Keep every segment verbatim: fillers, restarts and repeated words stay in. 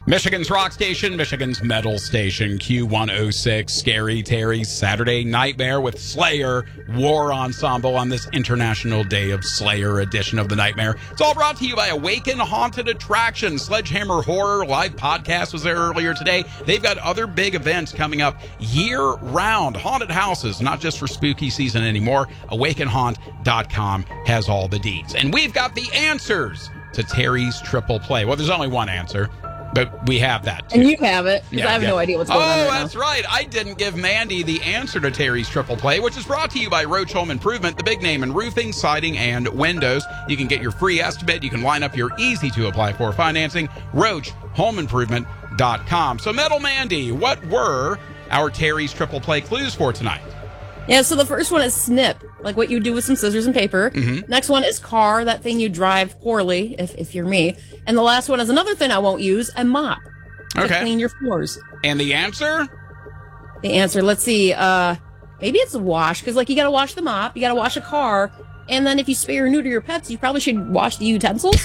Michigan's rock station, Michigan's metal station, Q one oh six, Scary Terry's Saturday Nightmare with Slayer War Ensemble on this International Day of Slayer edition of the Nightmare. It's all brought to you by Awaken Haunted Attraction. Sledgehammer Horror live podcast was there earlier today. They've got other big events coming up year-round. Haunted houses, not just for spooky season anymore. awaken haunt dot com has all the deets. And we've got the answers to Terry's triple play. Well, there's only one answer. But we have that, too. And you have it, because yeah, I have yeah. no idea what's going oh, on right that's now. right. I didn't give Mandy the answer to Terry's triple play, which is brought to you by Roach Home Improvement, the big name in roofing, siding, and windows. You can get your free estimate. You can line up your easy-to-apply-for financing, roach home improvement dot com. So, Metal Mandy, what were our Terry's triple play clues for tonight? Yeah, so the first one is snip, like what you do with some scissors and paper. Mm-hmm. Next one is car, that thing you drive poorly, if, if you're me. And the last one is another thing I won't use, a mop. To Okay. clean your floors. And the answer? The answer, let's see, uh, maybe it's a wash, because like you got to wash the mop, you got to wash a car, and then if you spay or neuter your pets, you probably should wash the utensils.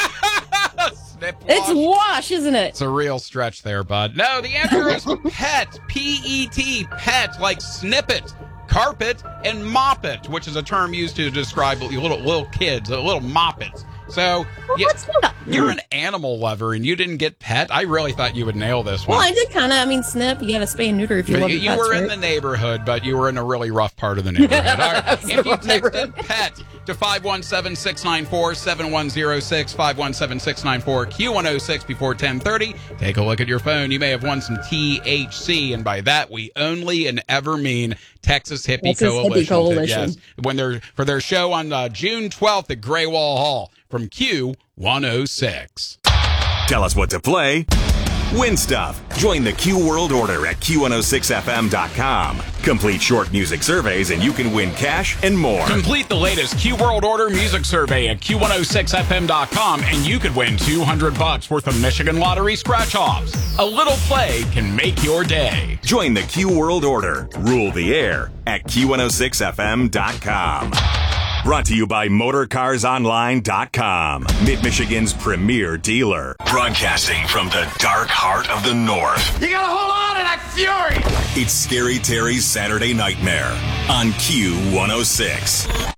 Snip wash. It's wash, isn't it? It's a real stretch there, bud. No, the answer is pet. P E T. Pet, like snippet, carpet, and moppet, which is a term used to describe little little kids, uh, little moppets. So Well, you, let's do that. you're an animal lover, and you didn't get pet. I really thought you would nail this one. Well, I did kind of, I mean, snip, you got to spay and neuter if you But love you, your you pets, were right? in the neighborhood, but you were in a really rough part of the neighborhood. All right. It's the If you wrong texted neighborhood. pet to five one seven, six nine four, seven one zero six, five one seven, six nine four, Q one oh six before ten thirty, take a look at your phone. You may have won some T H C, and by that we only and ever mean Texas Hippie Texas Hippie Coalition. Coalition. Yes, when they're for their show on uh, June twelfth at Graywall Hall from Q one oh six. Tell us what to play. Win stuff. Join the Q World Order at Q one oh six F M dot com. Complete short music surveys and you can win cash and more. Complete the latest Q World Order music survey at Q one oh six F M dot com and you could win two hundred bucks worth of Michigan Lottery scratch-offs. A little play can make your day. Join the Q World Order. Rule the air at Q one oh six F M dot com. Brought to you by motor cars online dot com, Mid-Michigan's premier dealer. Broadcasting from the dark heart of the North. You gotta hold on to that fury! It's Scary Terry's Saturday Nightmare on Q one oh six.